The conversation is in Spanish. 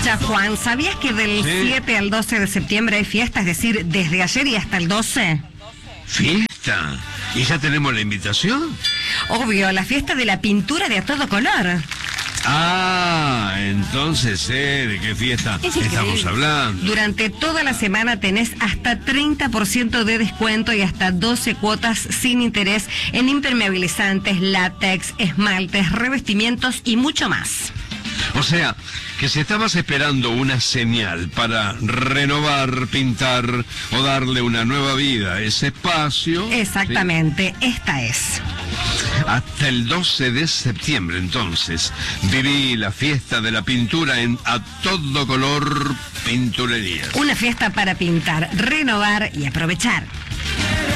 Escucha, Juan, ¿sabías que del 7 al 12 de septiembre hay fiesta? Es decir, desde ayer y hasta el 12. ¿Fiesta? ¿Y ya tenemos la invitación? Obvio, la fiesta de la pintura de a todo color. Ah, entonces sé de qué fiesta estamos hablando. Durante toda la semana tenés hasta 30% de descuento y hasta 12 cuotas sin interés en impermeabilizantes, látex, esmaltes, revestimientos y mucho más. O sea, que si estabas esperando una señal para renovar, pintar o darle una nueva vida a ese espacio... Exactamente, ¿sí? Esta es. Hasta el 12 de septiembre, entonces, viví la fiesta de la pintura en A Todo Color Pinturerías. Una fiesta para pintar, renovar y aprovechar.